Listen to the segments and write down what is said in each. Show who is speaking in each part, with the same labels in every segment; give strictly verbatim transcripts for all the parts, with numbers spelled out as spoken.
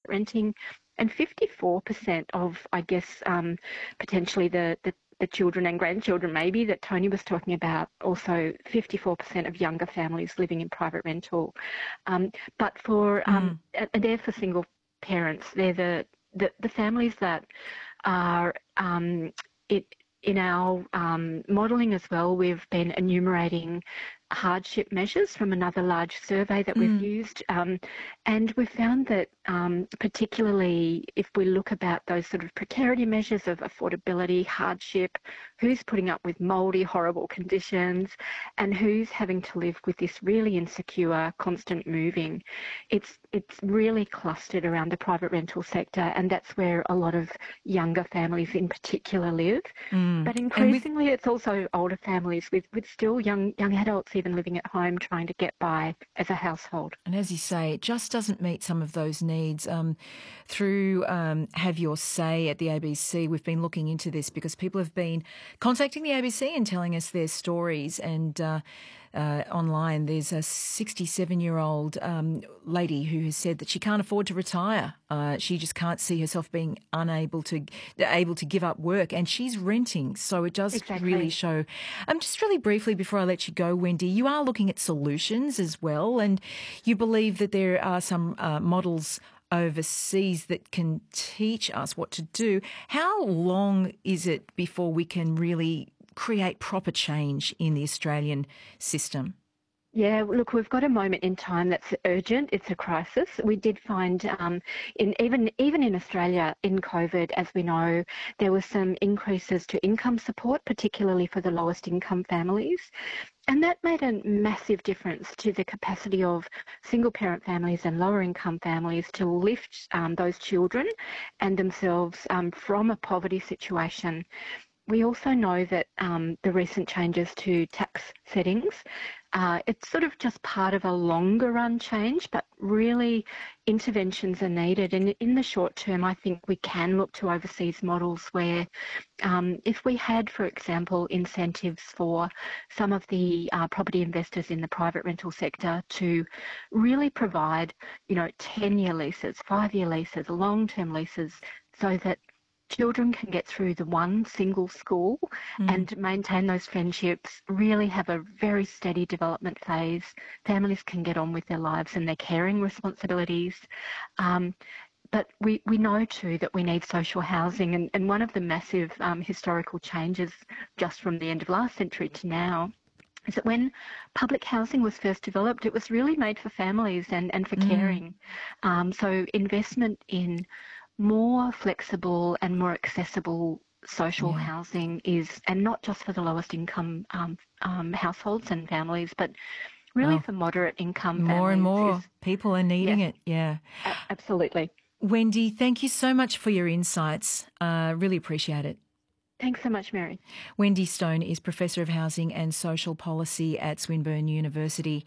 Speaker 1: renting, and fifty-four percent of, I guess, um, potentially the, the the children and grandchildren maybe that Tony was talking about, also fifty-four percent of younger families living in private rental. Um, but for, um,
Speaker 2: Mm.
Speaker 1: and they're for single parents. They're the, the, the families that are, um, it, in our um, modelling as well, we've been enumerating hardship measures from another large survey that we've
Speaker 2: Mm.
Speaker 1: used, um, and we've found that um, particularly if we look about those sort of precarity measures of affordability, hardship, who's putting up with mouldy, horrible conditions, and who's having to live with this really insecure, constant moving, it's it's really clustered around the private rental sector, and that's where a lot of younger families in particular live.
Speaker 2: Mm.
Speaker 1: But
Speaker 2: And with
Speaker 1: increasingly, it's also older families with, with still young young adults even living at home trying to get by as a household.
Speaker 2: And as you say, it just doesn't meet some of those needs. Um, through um, Have Your Say at the A B C, we've been looking into this because people have been contacting the A B C and telling us their stories. And uh, uh, online, there's a sixty-seven-year-old um, lady who has said that she can't afford to retire. Uh, she just can't see herself being unable to able to give up work, and she's renting. So it does
Speaker 1: Exactly.
Speaker 2: really show. Um, just really briefly before I let you go, Wendy, you are looking at solutions as well, and you believe that there are some uh, models overseas that can teach us what to do. How long is it before we can really create proper change in the Australian system?
Speaker 1: Yeah, look, we've got a moment in time that's urgent. It's a crisis. We did find, um, in even even in Australia, in COVID, as we know, there were some increases to income support, particularly for the lowest income families. And that made a massive difference to the capacity of single parent families and lower income families to lift um, those children and themselves um, from a poverty situation. We also know that um, the recent changes to tax settings, uh, it's sort of just part of a longer run change, but really interventions are needed. And in the short term, I think we can look to overseas models where um, if we had, for example, incentives for some of the uh, property investors in the private rental sector to really provide, you know, ten-year leases, five-year leases, long-term leases, so that children can get through the one single school
Speaker 2: Mm.
Speaker 1: and maintain those friendships, really have a very steady development phase. Families can get on with their lives and their caring responsibilities. Um, but we, we know too that we need social housing, and, and one of the massive um, historical changes just from the end of last century to now is that when public housing was first developed, it was really made for families and, and for
Speaker 2: Mm.
Speaker 1: caring. Um, so investment in more flexible and more accessible social
Speaker 2: Yeah.
Speaker 1: housing is, and not just for the lowest income um, um, households and families, but really
Speaker 2: Well,
Speaker 1: for moderate income
Speaker 2: more and
Speaker 1: families.
Speaker 2: more
Speaker 1: Is,
Speaker 2: people are needing
Speaker 1: yes,
Speaker 2: it. Yeah.
Speaker 1: a- absolutely.
Speaker 2: Wendy, thank you so much for your insights. Uh, really appreciate it.
Speaker 1: Thanks so much, Mary.
Speaker 2: Wendy Stone is Professor of Housing and Social Policy at Swinburne University.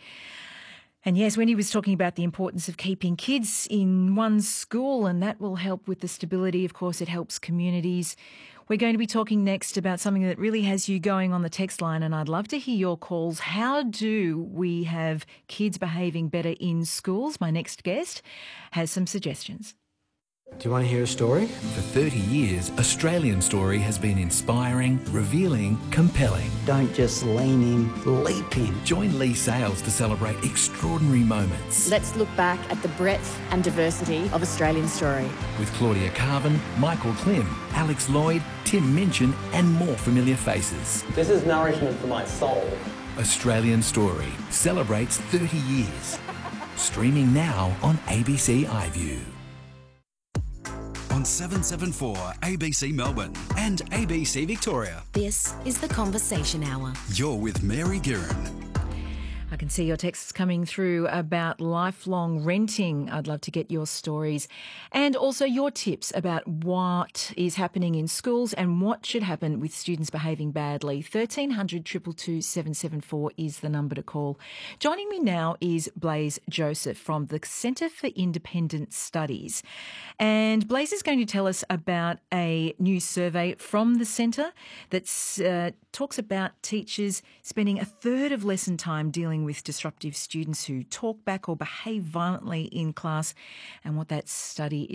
Speaker 2: And yes, Wendy was talking about the importance of keeping kids in one school, and that will help with the stability. Of course, it helps communities. We're going to be talking next about something that really has you going on the text line, and I'd love to hear your calls. How do we have kids behaving better in schools? My next guest has some suggestions.
Speaker 3: Do you want to hear a story?
Speaker 4: For thirty years, Australian Story has been inspiring, revealing, compelling.
Speaker 5: Don't just lean in, leap in.
Speaker 4: Join Lee Sales to celebrate extraordinary moments.
Speaker 6: Let's look back at the breadth and diversity of Australian Story.
Speaker 4: With Claudia Carvin, Michael Klim, Alex Lloyd, Tim Minchin and more familiar faces.
Speaker 7: This is nourishment for my soul.
Speaker 4: Australian Story celebrates thirty years. Streaming now on A B C iView.
Speaker 8: On seven seventy-four A B C Melbourne and A B C Victoria.
Speaker 9: This is The Conversation Hour.
Speaker 8: You're with Mary Giron.
Speaker 2: I can see your texts coming through about lifelong renting. I'd love to get your stories and also your tips about what is happening in schools and what should happen with students behaving badly. thirteen hundred, two two two, seven seven four is the number to call. Joining me now is Blaise Joseph from the Centre for Independent Studies. And Blaise is going to tell us about a new survey from the centre that uh, talks about teachers spending a third of lesson time dealing with disruptive students who talk back or behave violently in class, and what that study